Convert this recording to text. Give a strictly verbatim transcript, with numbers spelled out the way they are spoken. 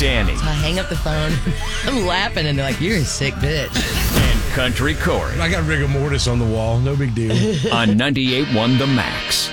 Danny. So I hang up the phone. I'm laughing, and they're like, "You're a sick bitch." And Country Corey. I got rigor mortis on the wall. No big deal. On ninety-eight point one The Max.